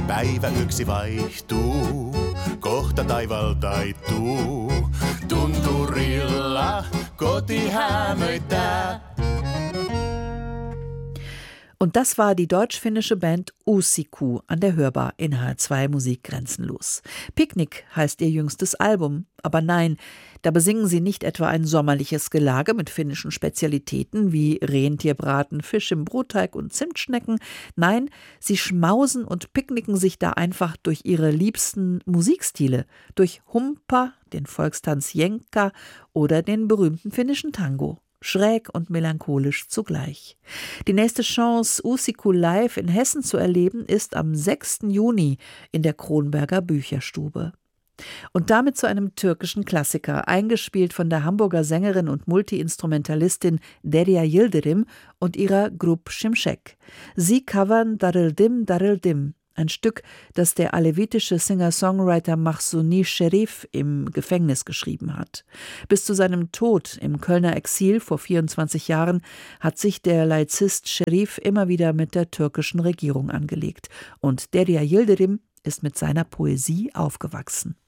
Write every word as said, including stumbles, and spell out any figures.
Päivä yksi vaihtuu, kohta taivaal taittuu. Tunturilla koti hämöittää. Und das war die deutsch-finnische Band Uusiku an der Hörbar in H R zwei Musik grenzenlos. Picknick heißt ihr jüngstes Album, aber nein, da besingen sie nicht etwa ein sommerliches Gelage mit finnischen Spezialitäten wie Rentierbraten, Fisch im Brotteig und Zimtschnecken. Nein, sie schmausen und picknicken sich da einfach durch ihre liebsten Musikstile, durch Humpa, den Volkstanz Jenka oder den berühmten finnischen Tango. Schräg und melancholisch zugleich. Die nächste Chance, Uusiku live in Hessen zu erleben, ist am sechsten Juni in der Kronberger Bücherstube. Und damit zu einem türkischen Klassiker, eingespielt von der Hamburger Sängerin und Multiinstrumentalistin Derya Yildirim und ihrer Grup Şimşek. Sie covern Darıldım Darıldım, ein Stück, das der alevitische Singer-Songwriter Mahsuni Sherif im Gefängnis geschrieben hat. Bis zu seinem Tod im Kölner Exil vor vierundzwanzig Jahren hat sich der Laizist Sherif immer wieder mit der türkischen Regierung angelegt. Und Derya Yildirim ist mit seiner Poesie aufgewachsen.